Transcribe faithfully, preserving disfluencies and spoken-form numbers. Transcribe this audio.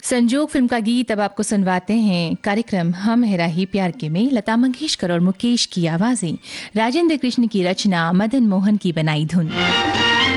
संजोग फिल्म का गीत अब आपको सुनवाते हैं। कार्यक्रम हम है राही प्यार के में लता मंगेशकर और मुकेश की आवाजें, राजेंद्र कृष्ण की रचना, मदन मोहन की बनाई धुन।